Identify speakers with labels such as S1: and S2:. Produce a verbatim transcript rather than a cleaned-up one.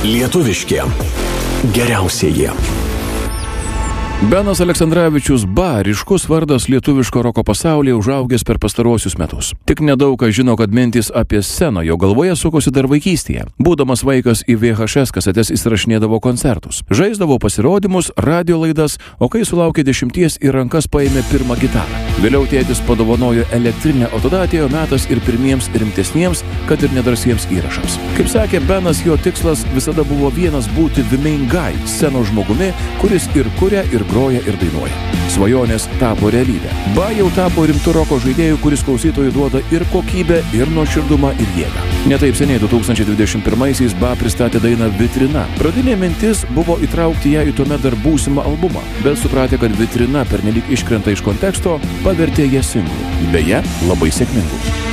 S1: Lietuviški geriausieji.
S2: Benas Aleksandravičius Ba, ryškus vardas lietuviško roko pasaulyje, užaugęs per pastaruosius metus. Tik nedaug kas žino, kad mintys apie sceną jo galvoje sukosi dar vaikystėje. Būdamas vaikas į V H S kasetes įsirašinėdavo koncertus. Žaisdavo pasirodymus, radio laidas, o kai sulaukė dešimties į rankas paėmė pirmą gitarą. Vėliau tėtis padovanojo elektrinę, o tada atėjo metas ir pirmiems rimtesniems, kad ir nedrasiems įrašams. Kaip sakė Benas, jo tikslas visada buvo vienas – būti the main guy, scenos žmogumi, kuris ir kuria, ir groja, ir dainuoja. Svajonės tapo realybė. Ba jau tapo rimtu roko žaidėjų, kuris klausytojui duoda ir kokybę, ir nuoširdumą, ir jėgą. Netaip seniai du tūkstančiai dvidešimt pirmaisiais Ba pristatė dainą Vitrina. Pradinė mintis buvo įtraukti ją į tuomet dar būsimą albumą, bet supratę, kad Vitrina pernelyg iškrenta iš konteksto, pavertė ją singlu. Beje, labai sėkmingu.